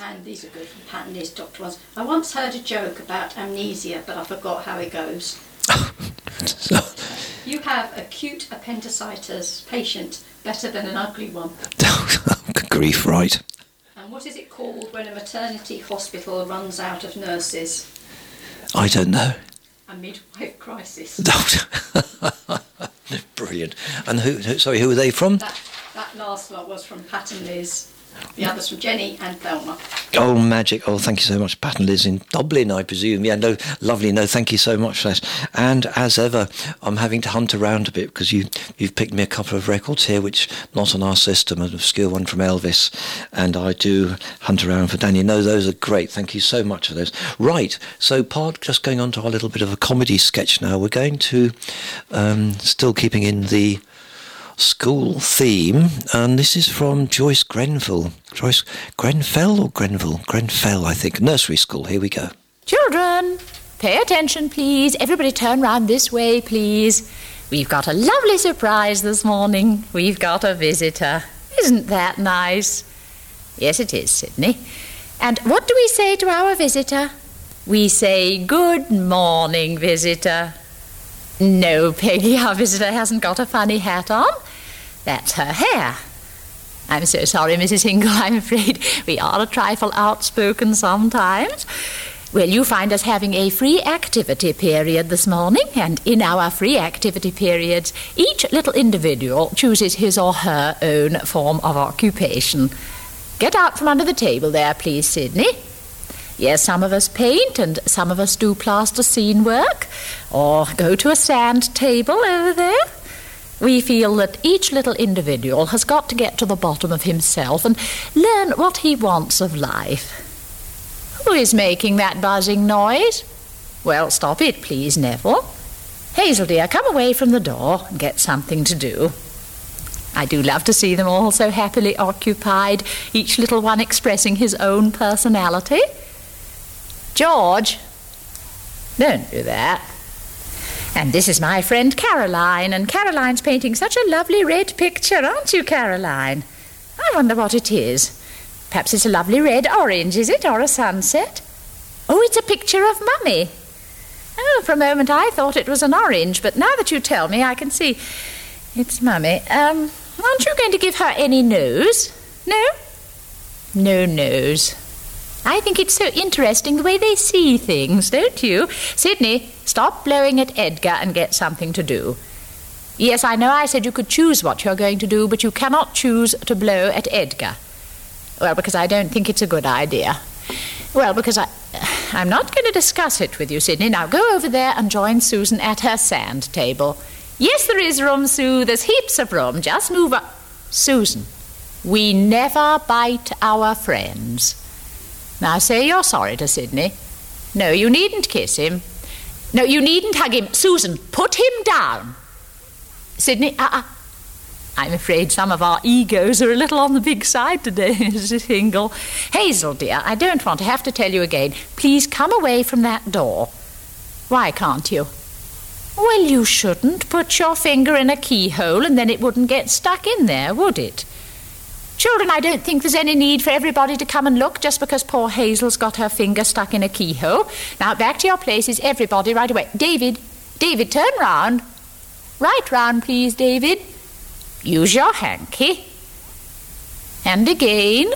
And these are good from Patton Liz, Dr. Ones. I once heard a joke about amnesia, but I forgot how it goes. You have a cute appendicitis patient, better than an ugly one. Good grief, right. And what is it called when a maternity hospital runs out of nurses? I don't know. A midwife crisis. Brilliant. And who are they from? That last lot was from Patton Liz. The others from Jenny and Thelma. Oh, magic. Oh, thank you so much. Patton Liz in Dublin, I presume. Yeah, no, lovely. No, thank you so much for that. And as ever, I'm having to hunt around a bit because you've picked me a couple of records here, which not on our system, an obscure one from Elvis. And I do hunt around for Danny. No, those are great. Thank you so much for those. Right, so just going on to our little bit of a comedy sketch now. We're going to, still keeping in the school theme, and this is from Joyce Grenfell. Joyce Grenfell or Grenville? Grenfell, I think. Nursery school. Here we go. Children, pay attention, please. Everybody turn round this way, please. We've got a lovely surprise this morning. We've got a visitor. Isn't that nice? Yes, it is, Sydney. And what do we say to our visitor? We say, good morning, visitor. No, Peggy, our visitor hasn't got a funny hat on. That's her hair. I'm so sorry, Mrs. Hingle. I'm afraid we are a trifle outspoken sometimes. Well, you find us having a free activity period this morning, and in our free activity periods, each little individual chooses his or her own form of occupation. Get out from under the table there, please, Sydney. Yes, some of us paint and some of us do plaster scene work or go to a sand table over there. We feel that each little individual has got to get to the bottom of himself and learn what he wants of life. Who is making that buzzing noise? Well, stop it, please, Neville. Hazel, dear, come away from the door and get something to do. I do love to see them all so happily occupied, each little one expressing his own personality. George, don't do that. And this is my friend Caroline, and Caroline's painting such a lovely red picture, aren't you, Caroline? I wonder what it is. Perhaps it's a lovely red orange, is it, or a sunset? Oh, it's a picture of Mummy. Oh, for a moment I thought it was an orange, but now that you tell me, I can see it's Mummy. Aren't you going to give her any nose? No? No nose. I think it's so interesting the way they see things, don't you? Sydney, stop blowing at Edgar and get something to do. Yes, I know I said you could choose what you're going to do, but you cannot choose to blow at Edgar. Well, because I don't think it's a good idea. Well, because I'm not going to discuss it with you, Sydney. Now go over there and join Susan at her sand table. Yes, there is room, Sue. There's heaps of room. Just move up. Susan, we never bite our friends. Now say you're sorry to Sydney. No, you needn't kiss him. No, you needn't hug him. Susan, put him down. Sydney, I'm afraid some of our egos are a little on the big side today, Mrs. Hingle. Hazel, dear, I don't want to have to tell you again. Please come away from that door. Why can't you? Well, you shouldn't put your finger in a keyhole and then it wouldn't get stuck in there, would it? Children, I don't think there's any need for everybody to come and look just because poor Hazel's got her finger stuck in a keyhole. Now, back to your places, everybody, right away. David, turn round. Right round, please, David. Use your hanky. And again.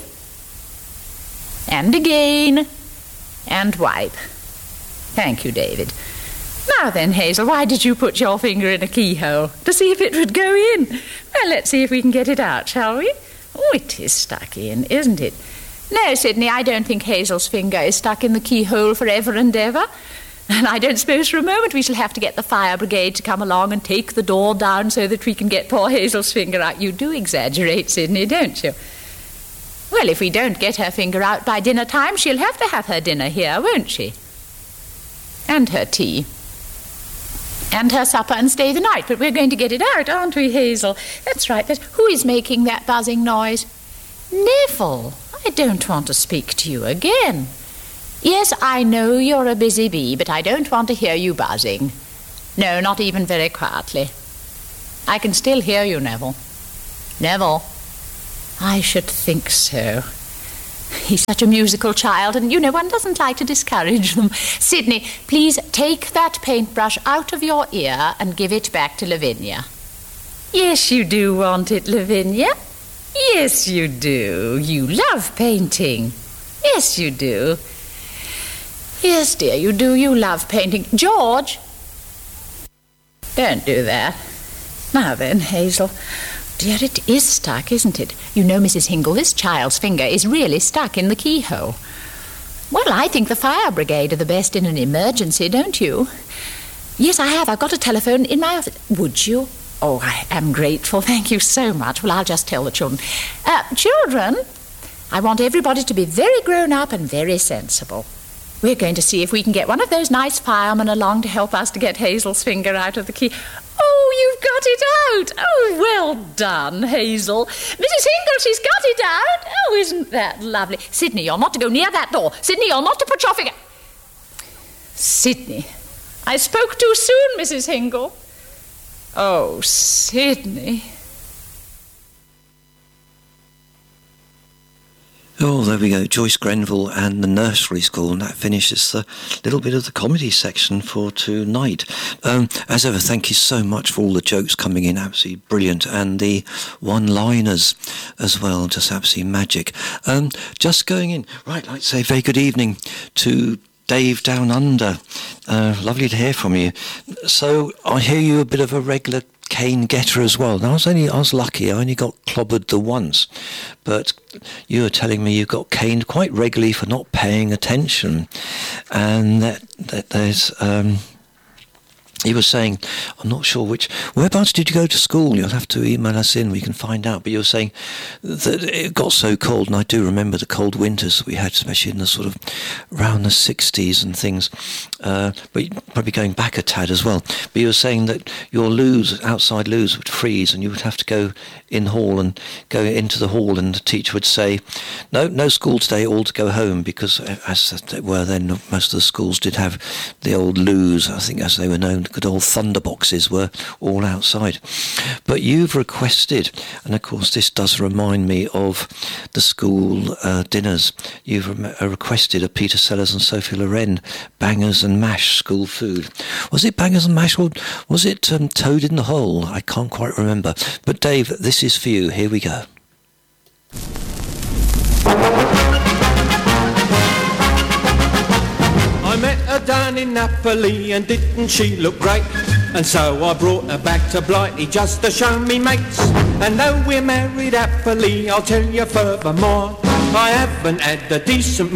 And again. And wipe. Thank you, David. Now then, Hazel, why did you put your finger in a keyhole? To see if it would go in. Well, let's see if we can get it out, shall we? Oh, it is stuck in, isn't it? No, Sydney, I don't think Hazel's finger is stuck in the keyhole forever and ever. And I don't suppose for a moment we shall have to get the fire brigade to come along and take the door down so that we can get poor Hazel's finger out. You do exaggerate, Sydney, don't you? Well, if we don't get her finger out by dinner time, she'll have to have her dinner here, won't she? And her tea. And her supper and stay the night. But we're going to get it out, aren't we, Hazel? That's right. Who is making that buzzing noise? Neville, I don't want to speak to you again. Yes, I know you're a busy bee, but I don't want to hear you buzzing. No, not even very quietly. I can still hear you, Neville. Neville, I should think so. He's such a musical child, and one doesn't like to discourage them. Sydney, please take that paintbrush out of your ear and give it back to Lavinia. Yes, you do want it, Lavinia. Yes, you do. You love painting. Yes, you do. Yes, dear, you do. You love painting. George, don't do that. Now then, Hazel. Dear, it is stuck, isn't it? Mrs. Hingle, this child's finger is really stuck in the keyhole. Well, I think the fire brigade are the best in an emergency, don't you? Yes, I have. I've got a telephone in my office. Would you? Oh, I am grateful. Thank you so much. Well, I'll just tell the children. Children, I want everybody to be very grown up and very sensible. We're going to see if we can get one of those nice firemen along to help us to get Hazel's finger out of the key. Oh, you've got it out. Oh, well done, Hazel. Mrs. Hingle, she's got it out. Oh, isn't that lovely? Sydney, you're not to go near that door. Sydney, you're not to put your finger... Sydney, I spoke too soon, Mrs. Hingle. Oh, Sydney. Oh, there we go. Joyce Grenville and the Nursery School, and that finishes the little bit of the comedy section for tonight. As ever, thank you so much for all the jokes coming in, absolutely brilliant, and the one-liners as well, just absolutely magic. Just going in, right, I'd like to say very good evening to Dave Down Under. Lovely to hear from you. So I hear you a bit of a regular cane getter as well. Now I was lucky. I only got clobbered the once, but you were telling me you got caned quite regularly for not paying attention, and that there's he was saying, I'm not sure whereabouts did you go to school? You'll have to email us in, we can find out. But you were saying that it got so cold, and I do remember the cold winters that we had, especially in the sort of around the 60s and things, but probably going back a tad as well. But you were saying that your outside loos would freeze, and you would have to go in hall and go into the hall, and the teacher would say, no school today, all to go home, because as they were then, most of the schools did have the old loos, I think as they were known, good old thunderboxes were all outside. But you've requested, and of course this does remind me of the school dinners, you've requested a Peter Sellers and Sophie Loren bangers and mash school food. Was it bangers and mash, or was it toad in the hole? I can't quite remember. But Dave, this is for you. Here we go. I met her down in Napoli, and didn't she look great? And so I brought her back to Blighty just to show me mates. And though we're married happily, I'll tell you furthermore, I haven't had a decent